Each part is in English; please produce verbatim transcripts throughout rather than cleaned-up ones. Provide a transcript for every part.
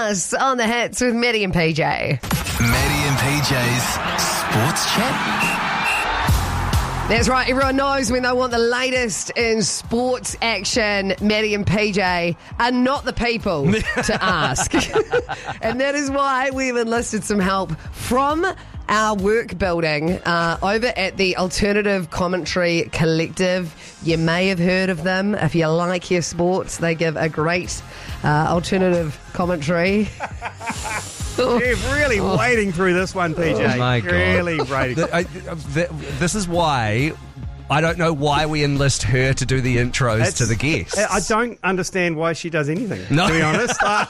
Wars on the hits with Maddie and P J. Maddie and P J's Sports Chat. That's right. Everyone knows when they want the latest in sports action, Maddie and P J are not the people to ask. And that is why we've enlisted some help from our work building uh, over at the Alternative Commentary Collective. You may have heard of them. If you like your sports, they give a great uh, alternative commentary. You're really wading through this one, P J. Oh my God. Really wading. The- I- the- This is why I don't know why we enlist her to do the intros It's- to the guests. I don't understand why she does anything, No. to be honest. I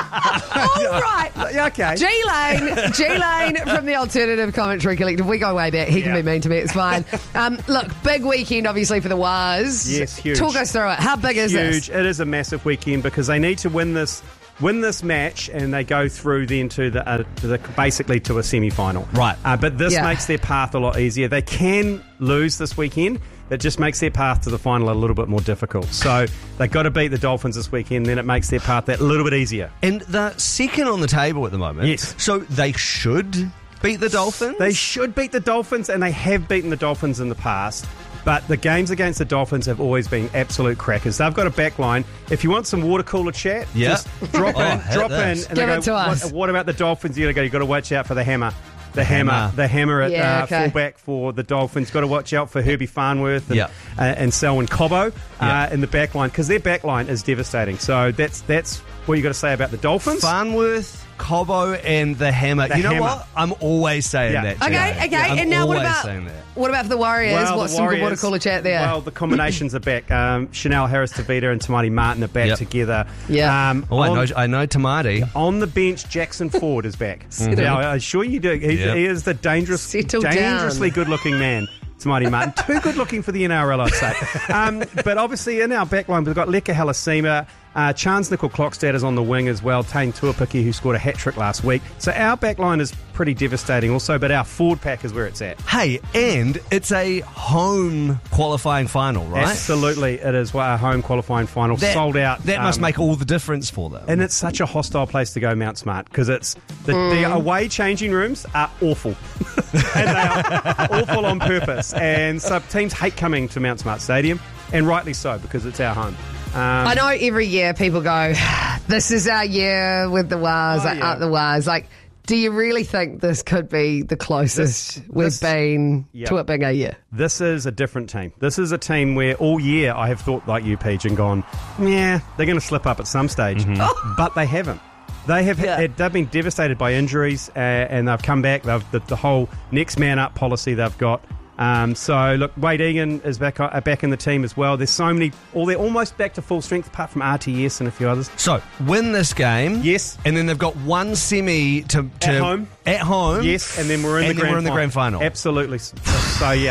was, All right. yeah, okay. G-Lane, G-Lane from the Alternative Commentary Collective. We go way back. He can Yeah. be mean to me. It's fine. Um, look, big weekend, obviously, for the Wars. Yes, huge. Talk us through it. How big is Huge. this? It is a massive weekend because they need to win this win this match and they go through then to the, uh, to the basically to a semi-final. Right. Uh, but this Yeah. makes their path a lot easier. They can lose this weekend. It just makes their path to the final a little bit more difficult. So they've got to beat the Dolphins this weekend, then it makes their path that little bit easier. And they're second on the table at the moment. Yes. So they should beat the Dolphins? They should beat the Dolphins, and they have beaten the Dolphins in the past. But the games against the Dolphins have always been absolute crackers. They've got a back line. If you want some water cooler chat, Yeah. just drop Oh, in, hit drop this. in. And Give they it go, to us. What, what about the Dolphins? You got to go. You got to watch out for the hammer. The hammer, hammer. the hammer at Yeah, uh, okay. fullback for the Dolphins. Got to watch out for Herbie Farnworth and, Yeah. uh, and Selwyn Cobbo Yeah. uh, in the back line because their back line is devastating. So that's that's what you got to say about the Dolphins. Farnworth, Cobbo, and the Hammer. The you know hammer. what? I'm always saying Yeah. that. Okay, G A. okay. I'm and now what always about saying that. what about for the Warriors? Well, What's the some good water Warriors- cooler chat there? Well, the combinations are back. Um, Chanel Harris-Tavita and Tamati Martin are back Yep. together. Yeah. Um, Oh, I on- know, I know Tamati. On the bench, Jackson Ford is back. Now, I'm sure you do. He's, Yep. He is the dangerous, Settle dangerously down. good-looking man. Tamati Martin. Too good-looking for the N R L, I'd say. Um, but obviously, in our backline, we've got Leka Halasima. Uh, Chance Nickel Clockstad is on the wing as well. Tane Tuapiki, who scored a hat-trick last week. So our backline is pretty devastating also, but our forward pack is where it's at. Hey, and it's a home qualifying final, right? Absolutely, it is our home qualifying final. That, sold out. That must um, make all the difference for them. And it's such a hostile place to go, Mount Smart, because it's the, the away changing rooms are awful, and they are awful on purpose. And so teams hate coming to Mount Smart Stadium, and rightly so because it's our home. Um, I know every year people go, this is our year with the Wars, Oh, like, yeah. up the Wars. Like, do you really think this could be the closest This- we've this- been Yep. to it being a year? This is a different team. This is a team where all year I have thought like you, Peach, and gone, yeah, they're going to slip up at some stage, but they haven't. They have Yeah. they've been devastated by injuries, uh, and they've come back. They've the, the whole next man up policy they've got. Um, so look, Wade Egan is back uh, back in the team as well. There's so many, or they're almost back to full strength, apart from R T S and a few others. So, win this game. Yes. And then they've got one semi to... to At home. At home. Yes, and then we're in And the then grand we're in the final. grand final. Absolutely. So, so yeah.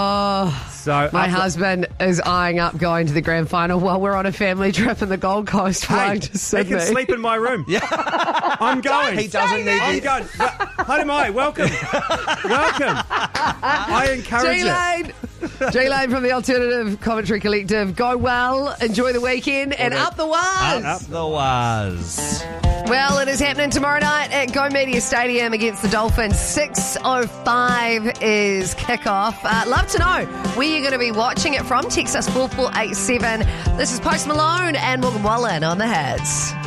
Oh, so my up- husband is eyeing up going to the grand final while we're on a family trip in the Gold Coast flying to Hey, they Sydney. can sleep in my room. Yeah, I'm going. He doesn't need I'm you. going. Hi, Mai. Welcome. Welcome. I encourage it. G-Lane. G-Lane from the Alternative Commentary Collective. Go well, enjoy the weekend, and Well, up the Wars. Up the Waz. Well, it is happening tomorrow night at Go Media Stadium against the Dolphins. six oh five is kickoff. Uh, love to know where you're going to be watching it from. Text us four four eight seven. This is Post Malone and Morgan Wallen on the Hits.